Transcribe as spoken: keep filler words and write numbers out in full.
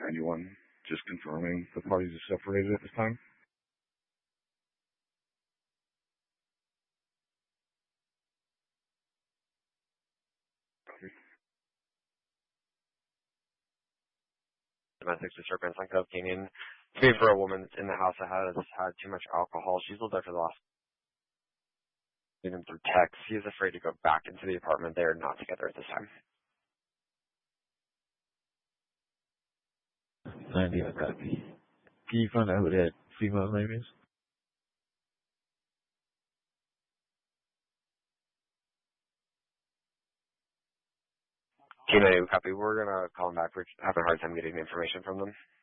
ninety-one, just confirming the parties are separated at this time. Domestic disturbance on cocaine. Be for a woman in the house that has had too much alcohol. She's lived there for the last him through text. He is afraid to go back into the apartment. They are not together at this time. ninety, I copy. Can you find out who that female name is? Tina, copy. We're gonna call them back. We're having a hard time getting information from them.